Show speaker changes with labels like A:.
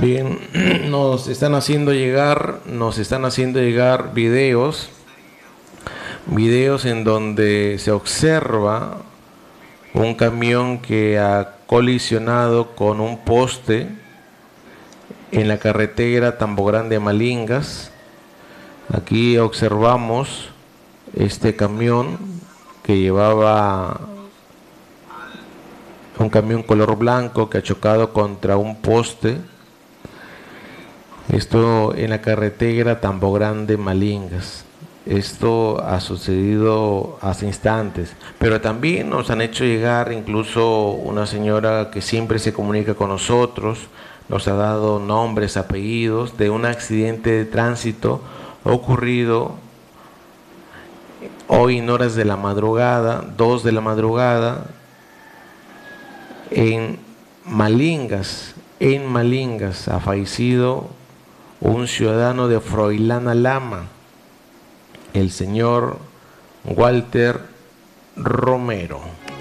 A: Bien, nos están haciendo llegar videos en donde se observa un camión que ha colisionado con un poste en la carretera Tambo Grande Malingas. Aquí observamos este camión que llevaba un camión color blanco que ha chocado contra un poste. Esto en la carretera Tambo Grande Malingas. Esto ha sucedido hace instantes, pero también nos han hecho llegar incluso una señora que siempre se comunica con nosotros, nos ha dado nombres, apellidos de un accidente de tránsito ocurrido hoy en horas de la madrugada, 2 de la madrugada, en Malingas. En Malingas ha fallecido un ciudadano de Froilán Lama, el señor Walter Romero.